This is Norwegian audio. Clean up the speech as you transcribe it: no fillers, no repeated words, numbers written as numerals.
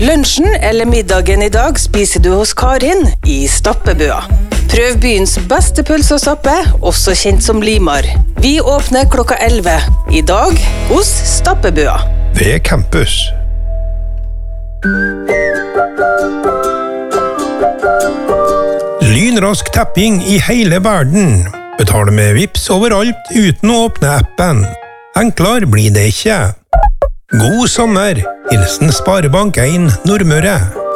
Lunsjen eller middagen I dag spiser du hos Karin I Stappebøa. Prøv byens beste pølse og stappe, også kjent som Limar. Vi åpner klokka 11. I dag hos Stappebøa. Ved campus. Lynrask tapping I hele verden. Betale med Vips overalt uten å åpne appen. Enklere blir det ikke. God sommer. Hilsen Sparebank 1 Nordmøre.